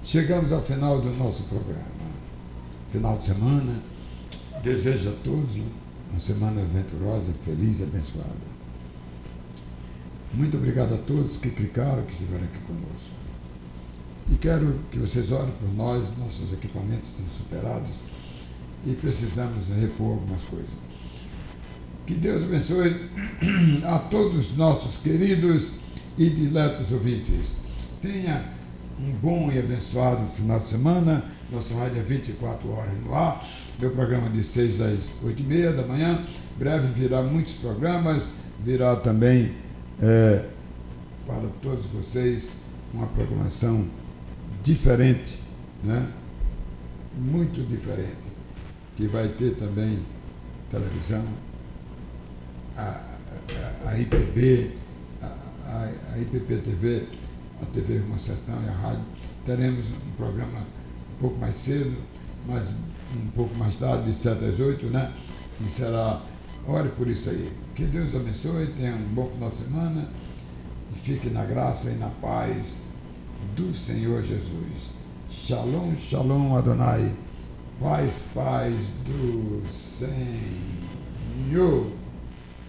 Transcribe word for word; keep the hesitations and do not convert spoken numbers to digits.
Chegamos ao final do nosso programa. Final de semana. Desejo a todos uma semana venturosa, feliz e abençoada. Muito obrigado a todos que clicaram, que estiveram aqui conosco. E quero que vocês orem por nós, nossos equipamentos estão superados e precisamos repor algumas coisas. Que Deus abençoe a todos os nossos queridos e diletos ouvintes. Tenha um bom e abençoado final de semana. Nossa rádio é vinte e quatro horas no ar. Meu programa de seis às oito e meia da manhã. Breve virá muitos programas. Virá também é, para todos vocês uma programação diferente, né? Muito diferente. Que vai ter também televisão, a, a, a I P B, a, a, a I P P T V, a T V Rumo Sertão e a rádio. Teremos um programa um pouco mais cedo, mas um pouco mais tarde, de sete às oito, né? E será, ore por isso aí. Que Deus abençoe, tenha um bom final de semana e fique na graça e na paz do Senhor Jesus. Shalom, shalom, Adonai. Paz, paz do Senhor.